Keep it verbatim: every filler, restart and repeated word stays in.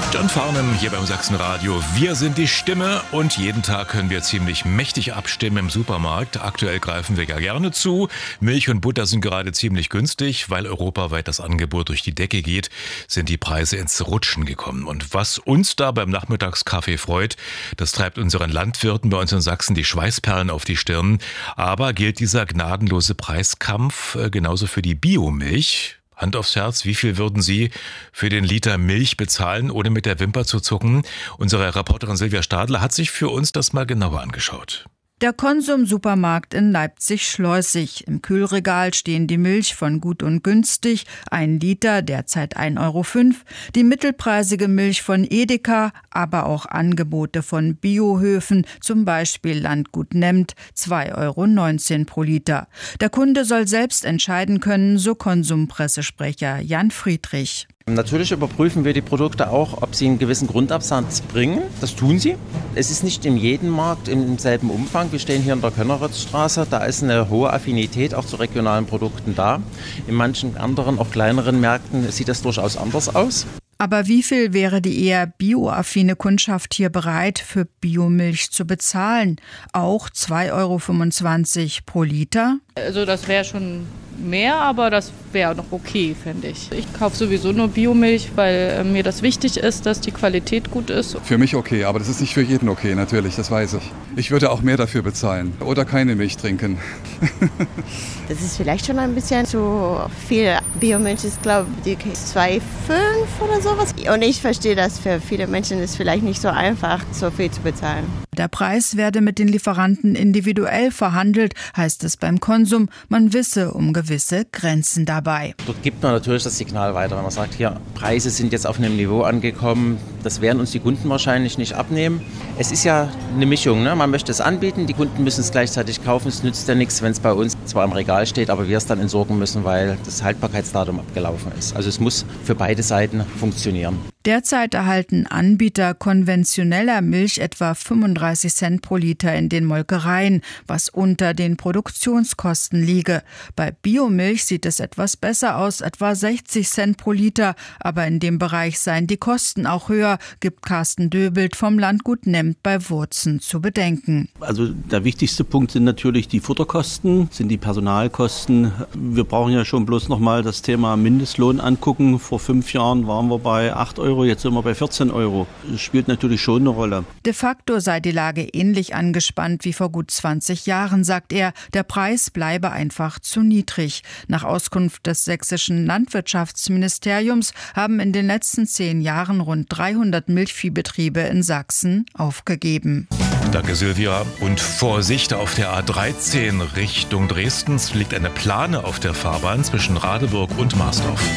John Farnham hier beim Sachsenradio. Wir sind die Stimme und jeden Tag können wir ziemlich mächtig abstimmen im Supermarkt. Aktuell greifen wir ja gerne zu. Milch und Butter sind gerade ziemlich günstig. Weil europaweit das Angebot durch die Decke geht, sind die Preise ins Rutschen gekommen. Und was uns da beim Nachmittagskaffee freut, das treibt unseren Landwirten bei uns in Sachsen die Schweißperlen auf die Stirn. Aber gilt dieser gnadenlose Preiskampf genauso für die Biomilch? Hand aufs Herz, wie viel würden Sie für den Liter Milch bezahlen, ohne mit der Wimper zu zucken? Unsere Reporterin Silvia Stadler hat sich für uns das mal genauer angeschaut. Der Konsum-Supermarkt in Leipzig-Schleusig. Im Kühlregal stehen die Milch von Gut und Günstig, ein Liter, derzeit ein Euro fünf, die mittelpreisige Milch von Edeka, aber auch Angebote von Biohöfen, zum Beispiel Landgut Nemmt, zwei Euro neunzehn pro Liter. Der Kunde soll selbst entscheiden können, so Konsumpressesprecher Jan Friedrich. Natürlich überprüfen wir die Produkte auch, ob sie einen gewissen Grundabsatz bringen. Das tun sie. Es ist nicht in jedem Markt im selben Umfang. Wir stehen hier in der Könneritz-Straße. Da ist eine hohe Affinität auch zu regionalen Produkten da. In manchen anderen, auch kleineren Märkten sieht das durchaus anders aus. Aber wie viel wäre die eher bioaffine Kundschaft hier bereit, für Biomilch zu bezahlen? Auch zwei Euro fünfundzwanzig pro Liter? Also das wäre schon mehr, aber das wäre noch okay, finde ich. Ich kaufe sowieso nur Biomilch, weil mir das wichtig ist, dass die Qualität gut ist. Für mich okay, aber das ist nicht für jeden okay, natürlich, das weiß ich. Ich würde auch mehr dafür bezahlen oder keine Milch trinken. Das ist vielleicht schon ein bisschen zu viel. Biomilch ist, glaube ich, zwei Komma fünf oder sowas. Und ich verstehe, dass für viele Menschen es vielleicht nicht so einfach, so viel zu bezahlen. Der Preis werde mit den Lieferanten individuell verhandelt, heißt es beim Konsum. Man wisse um gewisse Grenzen dabei. Dort gibt man natürlich das Signal weiter, wenn man sagt, hier, Preise sind jetzt auf einem Niveau angekommen, das werden uns die Kunden wahrscheinlich nicht abnehmen. Es ist ja eine Mischung, ne? Man möchte es anbieten, die Kunden müssen es gleichzeitig kaufen. Es nützt ja nichts, wenn es bei uns zwar im Regal steht, aber wir es dann entsorgen müssen, weil das Haltbarkeitsdatum abgelaufen ist. Also es muss für beide Seiten funktionieren. Derzeit erhalten Anbieter konventioneller Milch etwa fünfunddreißig Cent pro Liter in den Molkereien, was unter den Produktionskosten liege. Bei Biomilch sieht es etwas besser aus, etwa sechzig Cent pro Liter. Aber in dem Bereich seien die Kosten auch höher, gibt Carsten Döbelt vom Landgut Nemmt bei Wurzen zu bedenken. Also der wichtigste Punkt sind natürlich die Futterkosten, sind die Personalkosten. Wir brauchen ja schon bloß noch mal das Thema Mindestlohn angucken. Vor fünf Jahren waren wir bei acht Euro. Jetzt sind wir bei vierzehn Euro. Das spielt natürlich schon eine Rolle. De facto sei die Lage ähnlich angespannt wie vor gut zwanzig Jahren, sagt er. Der Preis bleibe einfach zu niedrig. Nach Auskunft des sächsischen Landwirtschaftsministeriums haben in den letzten zehn Jahren rund dreihundert Milchviehbetriebe in Sachsen aufgegeben. Danke, Silvia. Und Vorsicht, auf der A dreizehn Richtung Dresden liegt eine Plane auf der Fahrbahn zwischen Radeburg und Marsdorf.